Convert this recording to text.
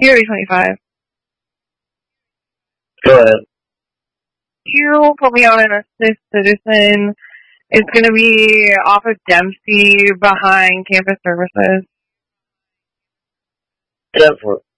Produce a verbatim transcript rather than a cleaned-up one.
You're twenty-five. Go ahead. You put me on an assist citizen. It's going to be off of Dempsey behind campus services. ten for it.